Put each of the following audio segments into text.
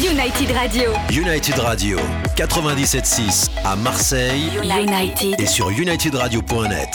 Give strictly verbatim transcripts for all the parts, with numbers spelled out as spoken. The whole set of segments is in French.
United Radio. United Radio, quatre-vingt-dix-sept six à Marseille. United. Et sur united radio point net.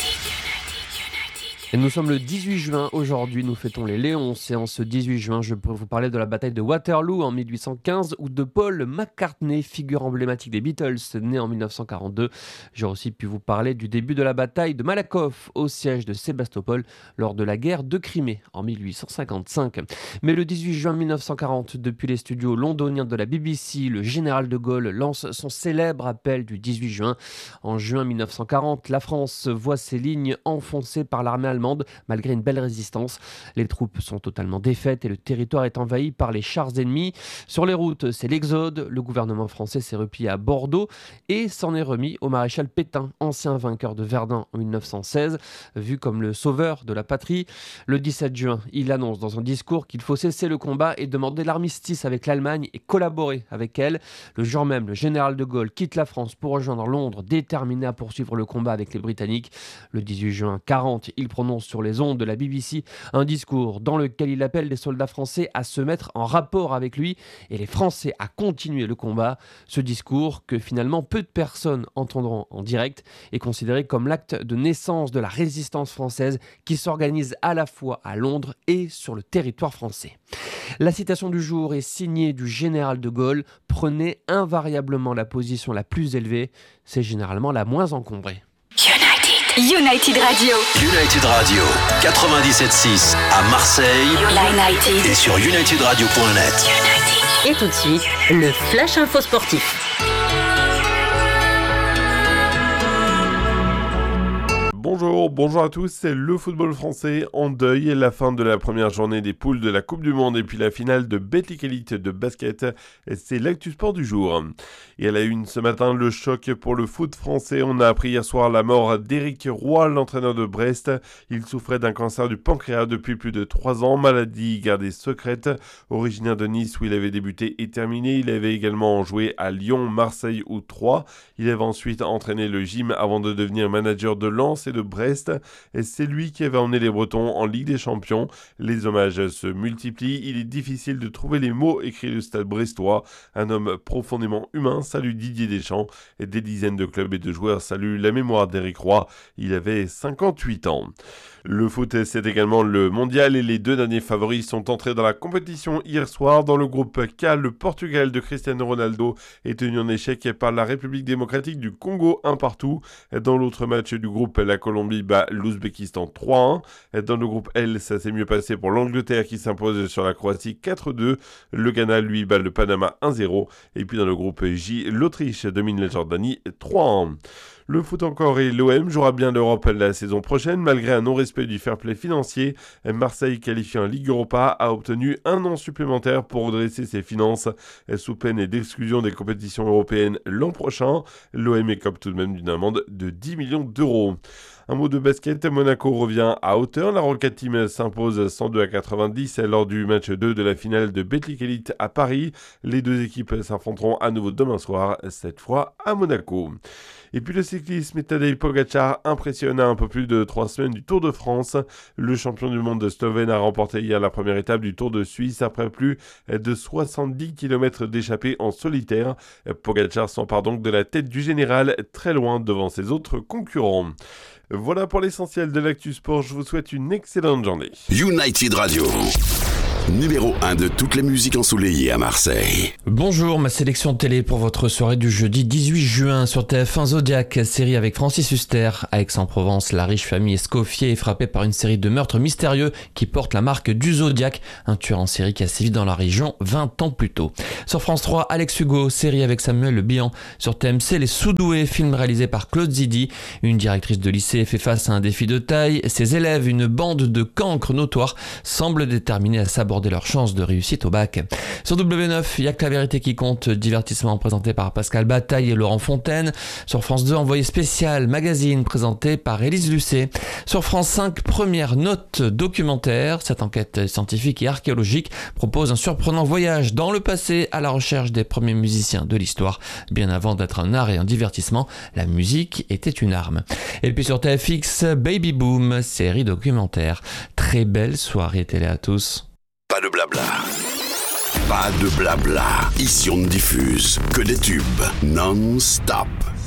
Et nous sommes le dix-huit juin, aujourd'hui nous fêtons les Léonces et en ce dix-huit juin je pourrais vous parler de la bataille de Waterloo en mille huit cent quinze ou de Paul McCartney, figure emblématique des Beatles, né en mille neuf cent quarante-deux. J'aurais aussi pu vous parler du début de la bataille de Malakoff au siège de Sébastopol lors de la guerre de Crimée en mille huit cent cinquante-cinq. Mais le dix-huit juin mille neuf cent quarante, depuis les studios londoniens de la B B C, le général de Gaulle lance son célèbre appel du dix-huit juin. En juin mille neuf cent quarante, la France voit ses lignes enfoncées par l'armée allemande malgré une belle résistance. Les troupes sont totalement défaites et le territoire est envahi par les chars ennemis. Sur les routes, c'est l'exode. Le gouvernement français s'est replié à Bordeaux et s'en est remis au maréchal Pétain, ancien vainqueur de Verdun en mille neuf cent seize, vu comme le sauveur de la patrie. Le dix-sept juin, il annonce dans un discours qu'il faut cesser le combat et demander l'armistice avec l'Allemagne et collaborer avec elle. Le jour même, le général de Gaulle quitte la France pour rejoindre Londres, déterminé à poursuivre le combat avec les Britanniques. Le dix-huit juin quarante, il prononce sur les ondes de la B B C un discours dans lequel il appelle les soldats français à se mettre en rapport avec lui et les Français à continuer le combat. Ce discours, que finalement peu de personnes entendront en direct, est considéré comme l'acte de naissance de la résistance française qui s'organise à la fois à Londres et sur le territoire français. La citation du jour est signée du général de Gaulle: prenez invariablement la position la plus élevée, c'est généralement la moins encombrée. United Radio. United Radio, quatre-vingt-dix-sept six à Marseille. United. Et sur united radio point net. Et tout de suite, le Flash Info Sportif. Bonjour, bonjour à tous, c'est le football français en deuil, la fin de la première journée des poules de la Coupe du Monde et puis la finale de Betclic Elite de basket, c'est l'actu sport du jour. Et à la une ce matin, le choc pour le foot français, on a appris hier soir la mort d'Éric Roy, l'entraîneur de Brest. Il souffrait d'un cancer du pancréas depuis plus de trois ans, maladie gardée secrète. Originaire de Nice où il avait débuté et terminé, il avait également joué à Lyon, Marseille ou Troyes. Il avait ensuite entraîné le gym avant de devenir manager de Lens et de Brest, et c'est lui qui avait emmené les Bretons en Ligue des Champions. Les hommages se multiplient, il est difficile de trouver les mots, écrit le Stade brestois. Un homme profondément humain salue Didier Deschamps, et des dizaines de clubs et de joueurs saluent la mémoire d'Éric Roy. Il avait cinquante-huit ans. Le foot, c'est également le mondial et les deux derniers favoris sont entrés dans la compétition hier soir. Dans le groupe K, le Portugal de Cristiano Ronaldo est tenu en échec par la République démocratique du Congo, un partout. Dans l'autre match du groupe, la Colombie bat l'Ouzbékistan trois un. Dans le groupe L, ça s'est mieux passé pour l'Angleterre qui s'impose sur la Croatie quatre deux. Le Ghana, lui, bat le Panama un zéro. Et puis dans le groupe J, l'Autriche domine la Jordanie trois un. Le foot encore et l'O M jouera bien l'Europe la saison prochaine. Malgré un non-respect du fair play financier, Marseille, qualifié en Ligue Europa, a obtenu un an supplémentaire pour redresser ses finances sous peine d'exclusion des compétitions européennes l'an prochain. L'O M écope tout de même d'une amende de dix millions d'euros. Un mot de basket, Monaco revient à hauteur. La Rocket Team s'impose cent deux à quatre-vingt-dix lors du match deux de la finale de Betclic Elite à Paris. Les deux équipes s'affronteront à nouveau demain soir, cette fois à Monaco. Et puis le cyclisme, Tadej Pogačar impressionne à un peu plus de trois semaines du Tour de France. Le champion du monde slovène a remporté hier la première étape du Tour de Suisse après plus de soixante-dix kilomètres d'échappée en solitaire. Pogačar s'empare donc de la tête du général, très loin devant ses autres concurrents. Voilà pour l'essentiel de l'actu sport, je vous souhaite une excellente journée. United Radio, numéro un de toutes les musiques ensoleillées à Marseille. Bonjour, ma sélection télé pour votre soirée du jeudi dix-huit juin sur T F un Zodiac, série avec Francis Huster. À Aix-en-Provence, la riche famille Escoffier est frappée par une série de meurtres mystérieux qui portent la marque du Zodiac, un tueur en série qui a sévi dans la région vingt ans plus tôt. Sur France trois, Alex Hugo, série avec Samuel Le Bihan. Sur T M C, Les Soudoués, film réalisé par Claude Zidi. Une directrice de lycée fait face à un défi de taille. Ses élèves, une bande de cancres notoires, semblent déterminés à s'aborder leurs chances de réussite au bac. Sur W neuf, il y a que la vérité qui compte, divertissement présenté par Pascal Bataille et Laurent Fontaine. Sur France deux, envoyé spécial, magazine présenté par Élise Lucet. Sur France cinq, première note documentaire. Cette enquête scientifique et archéologique propose un surprenant voyage dans le passé à la recherche des premiers musiciens de l'histoire. Bien avant d'être un art et un divertissement, la musique était une arme. Et puis sur T F X, Baby Boom, série documentaire. Très belle soirée télé à tous. Pas de blabla. Pas de blabla. Ici on ne diffuse que des tubes non-stop.